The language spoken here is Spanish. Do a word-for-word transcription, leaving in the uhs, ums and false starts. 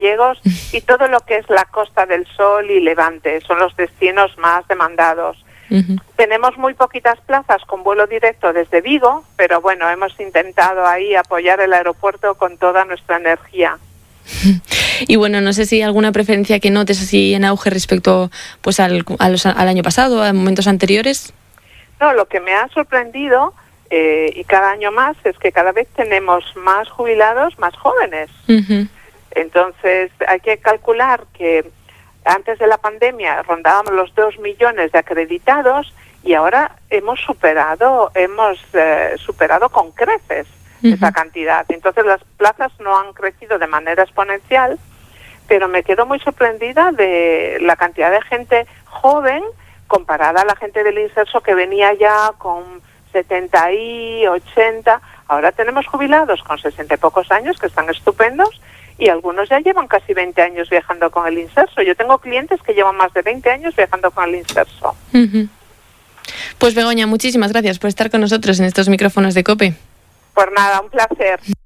gallegos y todo lo que es la Costa del Sol y Levante, son los destinos más demandados. Uh-huh. Tenemos muy poquitas plazas con vuelo directo desde Vigo, pero bueno, hemos intentado ahí apoyar el aeropuerto con toda nuestra energía. Y bueno, no sé si hay alguna preferencia que notes así en auge respecto pues al, a los, al año pasado, a momentos anteriores. No, lo que me ha sorprendido eh, y cada año más es que cada vez tenemos más jubilados más jóvenes. Uh-huh. Entonces hay que calcular que antes de la pandemia rondábamos los dos millones de acreditados y ahora hemos superado, hemos eh, superado con creces uh-huh. esa cantidad. Entonces las plazas no han crecido de manera exponencial, pero me quedo muy sorprendida de la cantidad de gente joven comparada a la gente del inserso que venía ya con setenta y ochenta. Ahora tenemos jubilados con sesenta y pocos años que están estupendos y algunos ya llevan casi veinte años viajando con el inserso. Yo tengo clientes que llevan más de veinte años viajando con el inserso. Uh-huh. Pues Begoña, muchísimas gracias por estar con nosotros en estos micrófonos de COPE. Por nada, un placer.